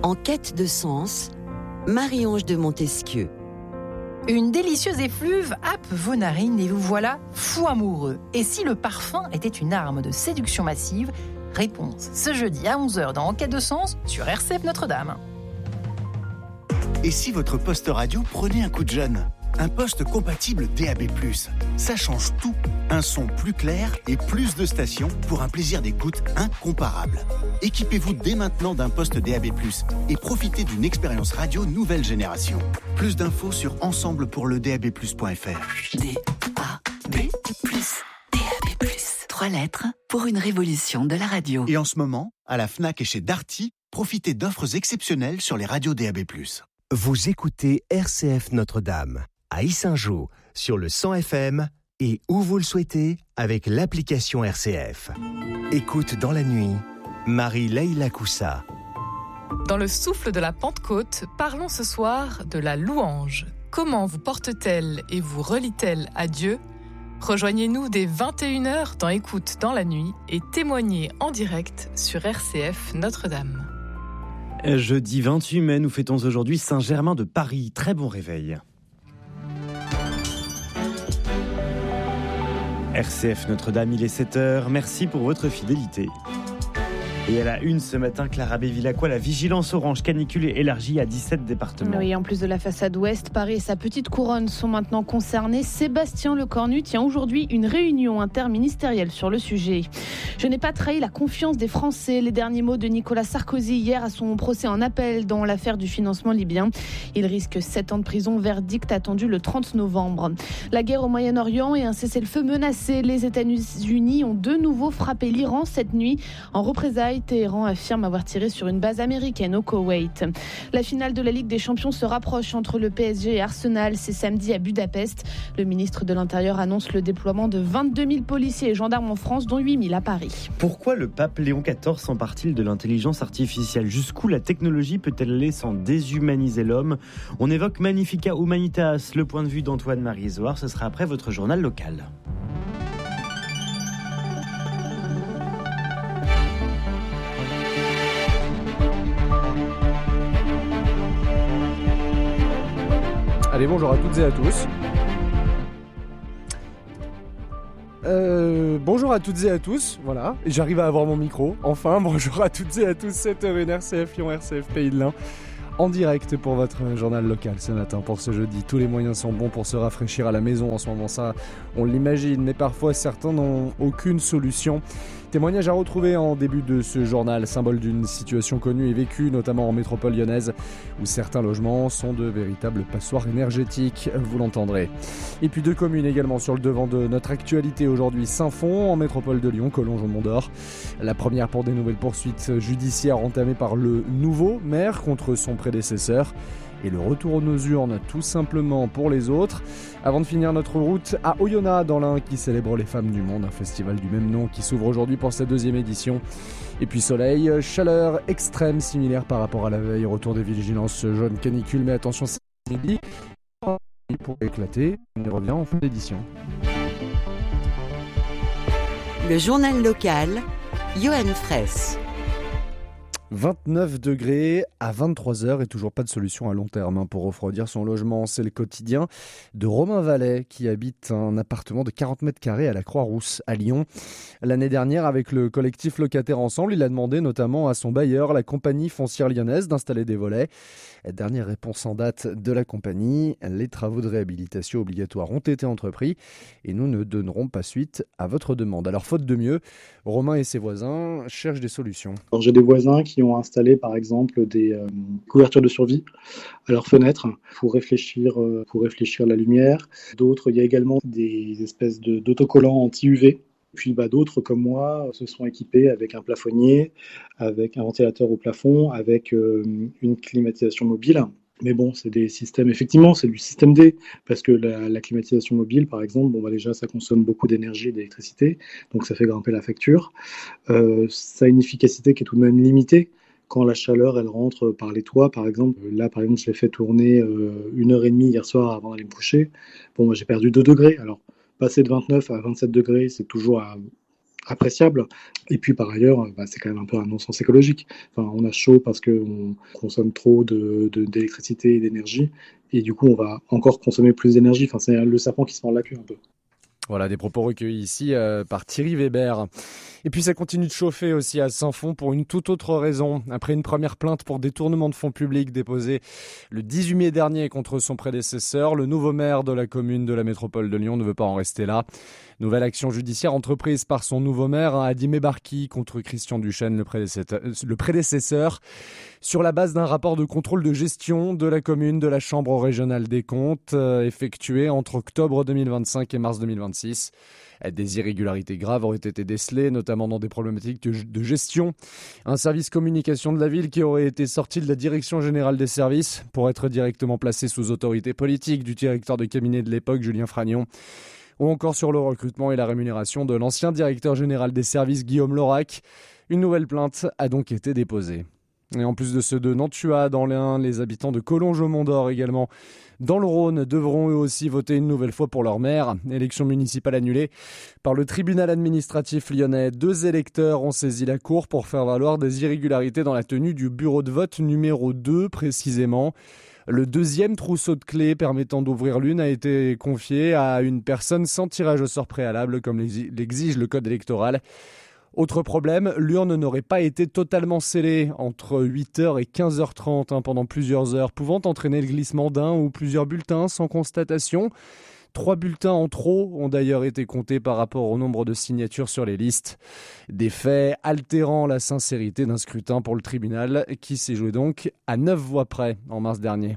En quête de sens, Marie-Ange de Montesquieu. Une délicieuse effluve happe vos narines et vous voilà fou amoureux. Et si le parfum était une arme de séduction massive? Réponse ce jeudi à 11h dans En quête de sens sur RCF Notre-Dame. Et si votre poste radio prenait un coup de jeune? Un poste compatible DAB+. Ça change tout. Un son plus clair et plus de stations pour un plaisir d'écoute incomparable. Équipez-vous dès maintenant d'un poste DAB+, et profitez d'une expérience radio nouvelle génération. Plus d'infos sur ensemblepourledab+.fr. DAB+, DAB+. 3 lettres pour une révolution de la radio. Et en ce moment, à la Fnac et chez Darty, profitez d'offres exceptionnelles sur les radios DAB+. Vous écoutez RCF Notre-Dame, à Yssingeaux, sur le 100 FM et où vous le souhaitez avec l'application RCF. Écoute dans la nuit, Marie-Leila Coussa. Dans le souffle de la Pentecôte, parlons ce soir de la louange. Comment vous porte-t-elle et vous relie-t-elle à Dieu? Rejoignez-nous dès 21h dans Écoute dans la nuit et témoignez en direct sur RCF Notre-Dame. Jeudi 28 mai, nous fêtons aujourd'hui Saint-Germain de Paris. Très bon réveil. RCF Notre-Dame, il est 7h. Merci pour votre fidélité. Et à la une ce matin, Clara Bévilacqua, la vigilance orange canicule est élargie à 17 départements. Oui, en plus de la façade ouest, Paris et sa petite couronne sont maintenant concernés. Sébastien Lecornu tient aujourd'hui une réunion interministérielle sur le sujet. Je n'ai pas trahi la confiance des Français. Les derniers mots de Nicolas Sarkozy hier à son procès en appel dans l'affaire du financement libyen. Il risque 7 ans de prison, verdict attendu le 30 novembre. La guerre au Moyen-Orient et un cessez-le-feu menacé. Les États-Unis ont de nouveau frappé l'Iran cette nuit en représailles. Téhéran affirme avoir tiré sur une base américaine au Koweït. La finale de la Ligue des Champions se rapproche entre le PSG et Arsenal. C'est samedi à Budapest. Le ministre de l'Intérieur annonce le déploiement de 22 000 policiers et gendarmes en France, dont 8 000 à Paris. Pourquoi le pape Léon XIV s'empare-t-il de l'intelligence artificielle? Jusqu'où la technologie peut-elle aller sans déshumaniser l'homme? On évoque Magnifica Humanitas, le point de vue d'Antoine-Marie Zohar. Ce sera après votre journal local. Allez, bonjour à toutes et à tous. Bonjour à toutes et à tous, voilà, j'arrive à avoir mon micro, enfin, bonjour à toutes et à tous, 7h01 RCF Lyon, RCF Pays de l'Ain, en direct pour votre journal local ce matin, pour ce jeudi. Tous les moyens sont bons pour se rafraîchir à la maison en ce moment, ça on l'imagine, mais parfois certains n'ont aucune solution. Témoignage à retrouver en début de ce journal, symbole d'une situation connue et vécue, notamment en métropole lyonnaise, où certains logements sont de véritables passoires énergétiques, vous l'entendrez. Et puis 2 communes également sur le devant de notre actualité aujourd'hui, Saint-Fond, en métropole de Lyon, Collonges au Mont-d'Or. La première pour des nouvelles poursuites judiciaires entamées par le nouveau maire contre son prédécesseur. Et le retour aux urnes tout simplement pour les autres. Avant de finir notre route à Oyonnax dans l'Ain qui célèbre les femmes du monde, un festival du même nom qui s'ouvre aujourd'hui pour sa 2e édition. Et puis soleil, chaleur extrême similaire par rapport à la veille, retour des vigilances jaune canicule, mais attention c'est midi pour éclater, on y revient en fin d'édition. Le journal local, Johan Fraisse. 29 degrés à 23h et toujours pas de solution à long terme pour refroidir son logement. C'est le quotidien de Romain Vallet qui habite un appartement de 40 mètres carrés à la Croix-Rousse à Lyon. L'année dernière, avec le collectif Locataires Ensemble, il a demandé notamment à son bailleur, la compagnie foncière lyonnaise, d'installer des volets. Dernière réponse en date de la compagnie, les travaux de réhabilitation obligatoires ont été entrepris et nous ne donnerons pas suite à votre demande. Alors faute de mieux, Romain et ses voisins cherchent des solutions. Alors, j'ai des voisins qui ont installé par exemple des couvertures de survie à leurs fenêtres pour réfléchir la lumière. D'autres, il y a également des espèces d'autocollants anti-UV. Puis d'autres comme moi se sont équipés avec un plafonnier, avec un ventilateur au plafond, avec une climatisation mobile. Mais bon, c'est des systèmes, effectivement, c'est du système D, parce que la climatisation mobile, par exemple, déjà, ça consomme beaucoup d'énergie et d'électricité, donc ça fait grimper la facture. Ça a une efficacité qui est tout de même limitée. Quand la chaleur, elle rentre par les toits, par exemple. Là, par exemple, je l'ai fait tourner 1h30 hier soir avant d'aller me coucher. Moi, j'ai perdu 2 degrés. Alors, passer de 29 à 27 degrés, c'est toujours appréciable. Et puis par ailleurs, c'est quand même un peu un non-sens écologique. Enfin, on a chaud parce qu'on consomme trop d'électricité et d'énergie, et du coup on va encore consommer plus d'énergie. Enfin, c'est le serpent qui se mord la queue un peu. Voilà, des propos recueillis ici par Thierry Weber. Et puis ça continue de chauffer aussi à Saint-Fond pour une toute autre raison. Après une première plainte pour détournement de fonds publics déposée le 18 mai dernier contre son prédécesseur, le nouveau maire de la commune de la métropole de Lyon ne veut pas en rester là. Nouvelle action judiciaire entreprise par son nouveau maire, Adimé Barki, contre Christian Duchesne, le prédécesseur, sur la base d'un rapport de contrôle de gestion de la commune de la Chambre régionale des comptes, effectué entre octobre 2025 et mars 2026. Des irrégularités graves auraient été décelées, notamment dans des problématiques de gestion. Un service communication de la ville qui aurait été sorti de la direction générale des services pour être directement placé sous autorité politique du directeur de cabinet de l'époque, Julien Fragnon. Ou encore sur le recrutement et la rémunération de l'ancien directeur général des services, Guillaume Laurac. Une nouvelle plainte a donc été déposée. Et en plus de ceux de Nantua dans l'Ain, les habitants de Collonges-au-Mont-d'Or également dans le Rhône devront eux aussi voter une nouvelle fois pour leur maire. Élection municipale annulée par le tribunal administratif lyonnais. 2 électeurs ont saisi la cour pour faire valoir des irrégularités dans la tenue du bureau de vote numéro 2 précisément. Le deuxième trousseau de clés permettant d'ouvrir l'une a été confié à une personne sans tirage au sort préalable comme l'exige le code électoral. Autre problème, l'urne n'aurait pas été totalement scellée entre 8h et 15h30 pendant plusieurs heures, pouvant entraîner le glissement d'un ou plusieurs bulletins sans constatation. 3 bulletins en trop ont d'ailleurs été comptés par rapport au nombre de signatures sur les listes. Des faits altérant la sincérité d'un scrutin pour le tribunal qui s'est joué donc à 9 voix près en mars dernier.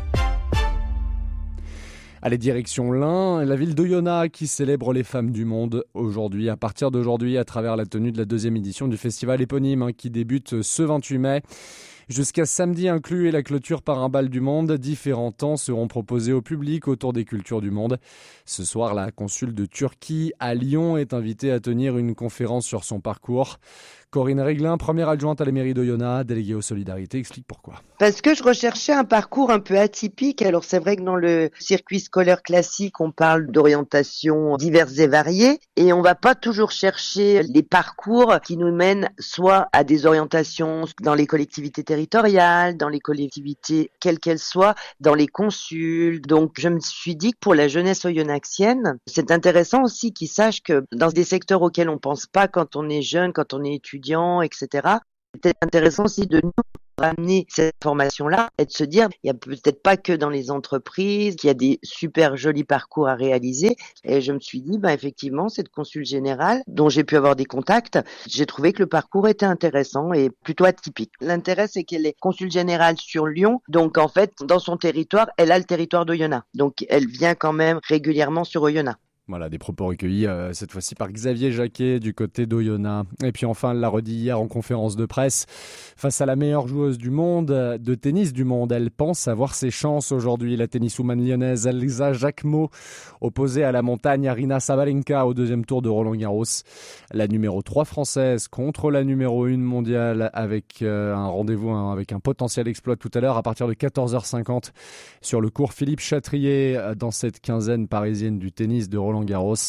Allez, direction l'Ain, la ville d'Oyonnax qui célèbre les femmes du monde aujourd'hui, à partir d'aujourd'hui, à travers la tenue de la 2e édition du festival éponyme qui débute ce 28 mai. Jusqu'à samedi inclus et la clôture par un bal du monde, différents temps seront proposés au public autour des cultures du monde. Ce soir, la consul de Turquie à Lyon est invitée à tenir une conférence sur son parcours. Corinne Réglin, première adjointe à la mairie d'Oyonnax, déléguée aux solidarités, explique pourquoi. Parce que je recherchais un parcours un peu atypique. Alors c'est vrai que dans le circuit scolaire classique, on parle d'orientations diverses et variées et on va pas toujours chercher les parcours qui nous mènent soit à des orientations dans les collectivités territoriales, dans les collectivités quelles qu'elles soient, dans les consuls. Donc je me suis dit que pour la jeunesse oyonnaxienne, c'est intéressant aussi qu'ils sachent que dans des secteurs auxquels on pense pas quand on est jeune, quand on est étudiant, etc. C'est intéressant aussi de nous ramener cette formation-là et de se dire, il y a peut-être pas que dans les entreprises, qu'il y a des super jolis parcours à réaliser. Et je me suis dit, effectivement, cette consul générale, dont j'ai pu avoir des contacts, j'ai trouvé que le parcours était intéressant et plutôt atypique. L'intérêt, c'est qu'elle est consul générale sur Lyon. Donc, en fait, dans son territoire, elle a le territoire d'Oyonnax. Donc, elle vient quand même régulièrement sur Oyonnax. Voilà, des propos recueillis cette fois-ci par Xavier Jacquet du côté d'Oyonnax. Et puis enfin, elle l'a redit hier en conférence de presse. Face à la meilleure joueuse du monde, de tennis du monde, elle pense avoir ses chances aujourd'hui. La tenniswoman lyonnaise Elsa Jacquemot, opposée à la montagne Aryna Sabalenka au 2e tour de Roland-Garros. La numéro 3 française contre la numéro 1 mondiale avec un rendez-vous avec un potentiel exploit tout à l'heure à partir de 14h50 sur le cours Philippe Chatrier dans cette quinzaine parisienne du tennis de Roland-Garros.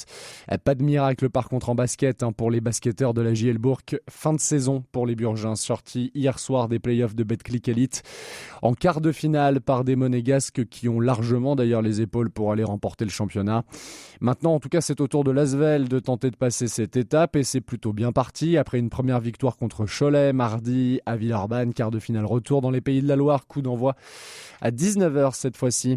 Pas de miracle par contre en basket pour les basketteurs de la JL Bourg. Fin de saison pour les Burgins, sortis hier soir des playoffs de Betclic Elite en quart de finale par des Monégasques qui ont largement d'ailleurs les épaules pour aller remporter le championnat. Maintenant en tout cas c'est au tour de l'Asvel de tenter de passer cette étape et c'est plutôt bien parti après une première victoire contre Cholet mardi à Villeurbanne, quart de finale retour dans les Pays de la Loire, coup d'envoi à 19h cette fois-ci.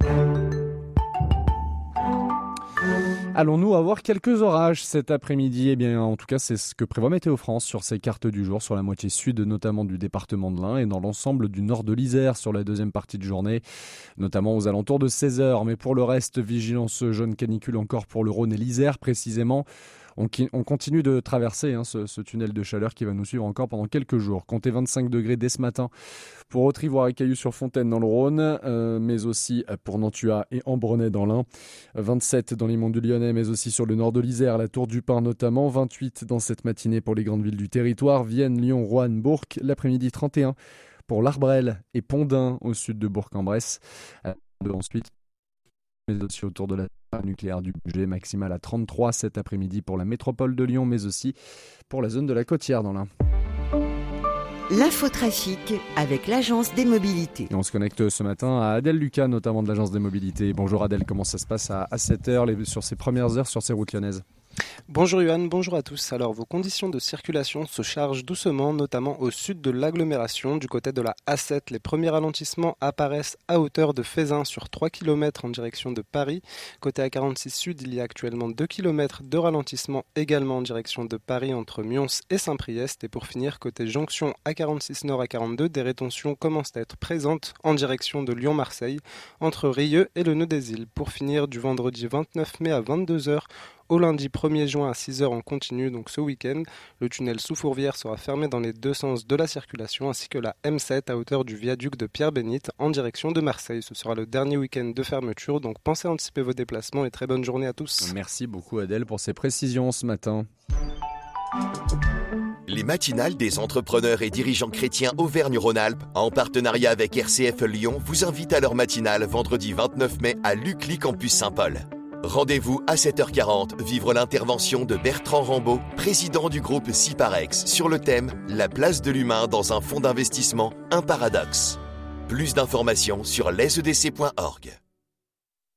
Allons-nous avoir quelques orages cet après-midi ? Eh bien, en tout cas, c'est ce que prévoit Météo France sur ses cartes du jour, sur la moitié sud, notamment du département de l'Ain, et dans l'ensemble du nord de l'Isère sur la deuxième partie de journée, notamment aux alentours de 16h. Mais pour le reste, vigilance jaune canicule encore pour le Rhône et l'Isère, précisément. On continue de traverser ce tunnel de chaleur qui va nous suivre encore pendant quelques jours. Comptez 25 degrés dès ce matin pour Autrivoire et Cailloux-sur-Fontaine dans le Rhône, mais aussi pour Nantua et Ambronay dans l'Ain. 27 dans les monts du Lyonnais, mais aussi sur le nord de l'Isère, la Tour du Pin notamment. 28 dans cette matinée pour les grandes villes du territoire, Vienne, Lyon, Roanne, Bourg. L'après-midi 31 pour l'Arbrel et Pondin au sud de Bourg-en-Bresse. Ensuite, mais aussi autour de la nucléaire du budget maximal à 33 cet après-midi pour la métropole de Lyon, mais aussi pour la zone de la Côtière dans l'Ain. L'infotrafic avec l'Agence des mobilités. Et on se connecte ce matin à Adèle Lucas, notamment de l'Agence des mobilités. Bonjour Adèle, comment ça se passe à 7h, sur ces premières heures sur ces routes lyonnaises ? Bonjour Yohan, bonjour à tous. Alors vos conditions de circulation se chargent doucement, notamment au sud de l'agglomération, du côté de la A7. Les premiers ralentissements apparaissent à hauteur de Fézin sur 3 km en direction de Paris. Côté A46 Sud, il y a actuellement 2 km de ralentissement également en direction de Paris entre Mions et Saint-Priest. Et pour finir, côté jonction A46 Nord A42, des rétentions commencent à être présentes en direction de Lyon-Marseille, entre Rieux et le Nœud des Îles. Pour finir, du vendredi 29 mai à 22h, au lundi 1er juin à 6h en continu, donc ce week-end, le tunnel sous Fourvière sera fermé dans les deux sens de la circulation, ainsi que la M7 à hauteur du viaduc de Pierre-Bénite en direction de Marseille. Ce sera le dernier week-end de fermeture, donc pensez à anticiper vos déplacements et très bonne journée à tous. Merci beaucoup Adèle pour ces précisions ce matin. Les matinales des entrepreneurs et dirigeants chrétiens Auvergne-Rhône-Alpes, en partenariat avec RCF Lyon, vous invitent à leur matinale vendredi 29 mai à l'UCLI Campus Saint-Paul. Rendez-vous à 7h40, vivre l'intervention de Bertrand Rambaud, président du groupe Ciparex, sur le thème « La place de l'humain dans un fonds d'investissement, un paradoxe ». Plus d'informations sur lesedc.org.